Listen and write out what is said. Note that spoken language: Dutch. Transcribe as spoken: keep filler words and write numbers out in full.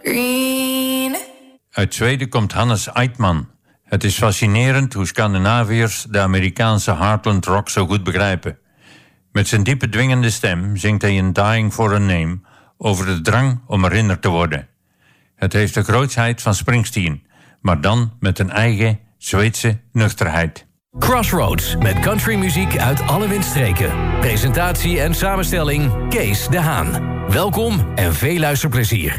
Green. Uit Zweden komt Hannes Eitman. Het is fascinerend hoe Scandinaviërs de Amerikaanse Heartland rock zo goed begrijpen. Met zijn diepe dwingende stem zingt hij in Dying for a Name over de drang om herinnerd te worden. Het heeft de grootsheid van Springsteen, maar dan met een eigen Zweedse nuchterheid. Crossroads met countrymuziek uit alle windstreken. Presentatie en samenstelling Kees de Haan. Welkom en veel luisterplezier.